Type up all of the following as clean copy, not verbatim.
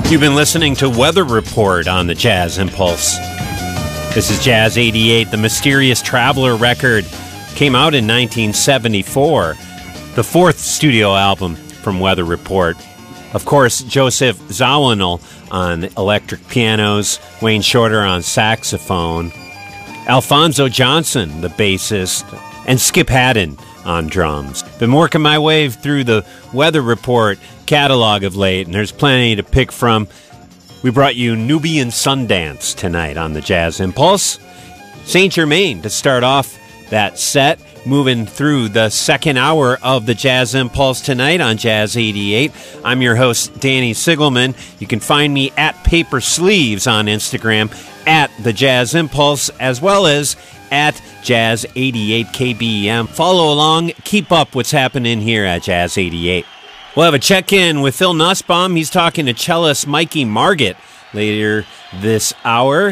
You've been listening to Weather Report on the Jazz Impulse. This is Jazz 88, the Mysterious Traveler record. Came out in 1974, the fourth studio album from Weather Report. Of course, Joseph Zawinul on electric pianos, Wayne Shorter on saxophone, Alphonso Johnson, the bassist, and Skip Haddon on drums. Been working my way through the Weather Report catalog of late, and there's plenty to pick from. We brought you Nubian Sundance tonight on the Jazz Impulse. Saint Germain to start off that set, moving through the second hour of the Jazz Impulse tonight on Jazz 88. I'm your host, Danny Sigelman. You can find me at Paper Sleeves on Instagram, at the Jazz Impulse, as well as at Jazz 88 KBEM. Follow along, keep up what's happening here at Jazz 88. We'll have a check-in with Phil Nussbaum. He's talking to cellist Mikey Margit later this hour.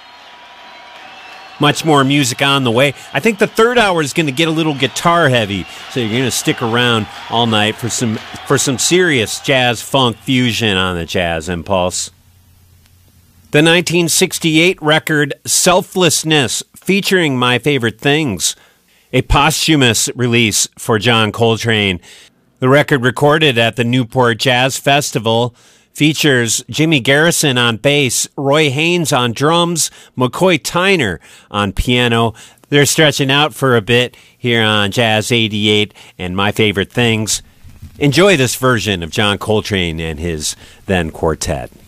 Much more music on the way. I think the third hour is going to get a little guitar heavy, so you're going to stick around all night for some serious jazz funk fusion on the Jazz Impulse. The 1968 record Selflessness, featuring My Favorite Things, a posthumous release for John Coltrane. The record, recorded at the Newport Jazz Festival, features Jimmy Garrison on bass, Roy Haynes on drums, McCoy Tyner on piano. They're stretching out for a bit here on Jazz 88 and My Favorite Things. Enjoy this version of John Coltrane and his then quartet.